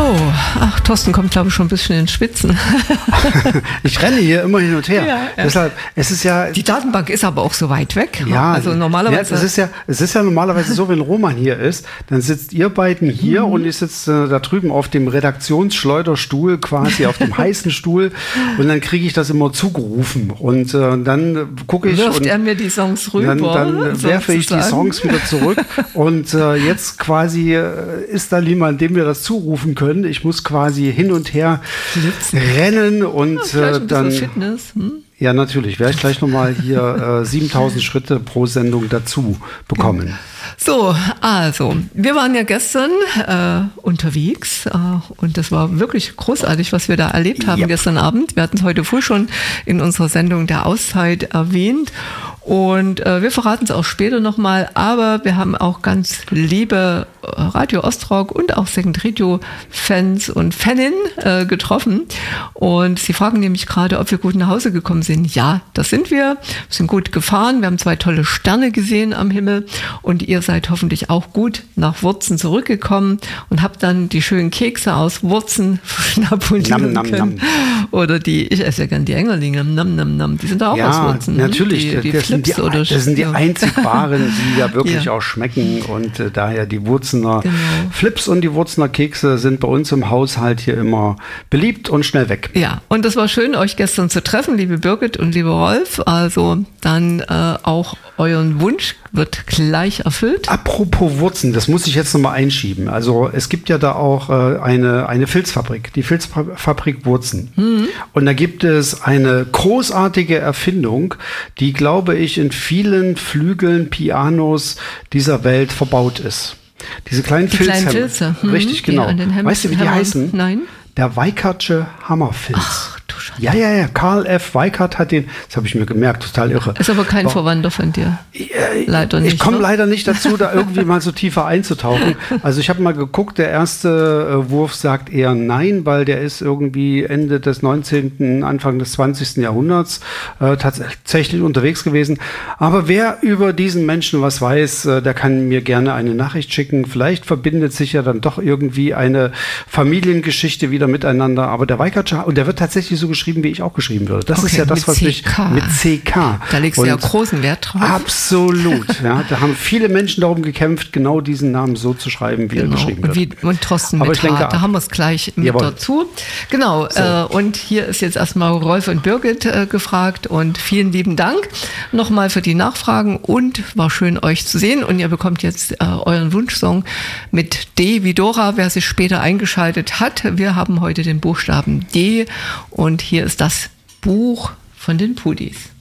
So, ach, Thorsten kommt, glaube ich, schon ein bisschen ins Schwitzen. Ich renne hier immer hin und her. Ja. Deshalb, es ist ja... Die Datenbank ist aber auch so weit weg. Ja, also normalerweise... Ja, es ist ja normalerweise so, wenn Roman hier ist, dann sitzt ihr beiden hier und ich sitze da drüben auf dem Redaktionsschleuderstuhl, quasi auf dem heißen Stuhl, und dann kriege ich das immer zugerufen. Und dann gucke ich... Wirft er mir die Songs rüber? Dann werfe ich die Songs wieder zurück. Und jetzt quasi ist da niemand, dem wir das zurufen können. Ich muss quasi hin und her rennen und dann... Fitness, Ja, natürlich. Werde ich gleich nochmal hier 7000 Schritte pro Sendung dazu bekommen. So, also, wir waren ja gestern unterwegs und das war wirklich großartig, was wir da erlebt haben gestern Abend. Wir hatten es heute früh schon in unserer Sendung der Auszeit erwähnt. Und wir verraten es auch später nochmal, aber wir haben auch ganz liebe Radio Ostrock und auch Second Radio Fans und Faninnen getroffen. Und sie fragen nämlich gerade, ob wir gut nach Hause gekommen sind. Ja, das sind wir. Wir sind gut gefahren. Wir haben 2 tolle Sterne gesehen am Himmel. Und ihr seid hoffentlich auch gut nach Wurzen zurückgekommen und habt dann die schönen Kekse aus Wurzen schnabulieren können. Oder ich esse ja gerne die Engerlinge. Nam, nam, nam. Die sind da auch aus Wurzen. Natürlich. Das sind die einzig wahren, die ja wirklich auch schmecken, und daher die Wurzener Flips und die Wurzener Kekse sind bei uns im Haushalt hier immer beliebt und schnell weg. Ja, und das war schön, euch gestern zu treffen, liebe Birgit und liebe Rolf. Also dann auch euren Wunsch wird gleich erfüllt. Apropos Wurzen, das muss ich jetzt nochmal einschieben. Also es gibt ja da auch eine Filzfabrik, die Filzfabrik Wurzen. Und da gibt es eine großartige Erfindung, die, glaube ich, in vielen Flügeln, Pianos dieser Welt verbaut ist. Diese kleinen Filze. Richtig, genau. Weißt du, wie die heißen? Nein. Der Weikartsche Hammerfilz. Ach, du Scheiße. Ja. Karl F. Weikart hat den, das habe ich mir gemerkt, total irre. Ist aber kein Verwandter von dir. Leider nicht. Ich komme leider nicht dazu, da irgendwie mal so tiefer einzutauchen. Also ich habe mal geguckt, der erste Wurf sagt eher nein, weil der ist irgendwie Ende des 19., Anfang des 20. Jahrhunderts tatsächlich unterwegs gewesen. Aber wer über diesen Menschen was weiß, der kann mir gerne eine Nachricht schicken. Vielleicht verbindet sich ja dann doch irgendwie eine Familiengeschichte wieder miteinander. Aber der Weikartsche, und der wird tatsächlich so geschrieben, wie ich auch geschrieben würde. Das ist ja das, was mich mit CK. Da legst du ja großen Wert drauf. Absolut. Ja, da haben viele Menschen darum gekämpft, genau diesen Namen so zu schreiben, wie er geschrieben wird. Und Thorsten mit H, da haben wir es gleich mit dazu. Genau. So. Und hier ist jetzt erstmal Rolf und Birgit gefragt, und vielen lieben Dank nochmal für die Nachfragen, und war schön, euch zu sehen. Und ihr bekommt jetzt euren Wunschsong mit D wie Dora, wer sich später eingeschaltet hat. Wir haben heute den Buchstaben D, und hier ist das Buch von den Pudis.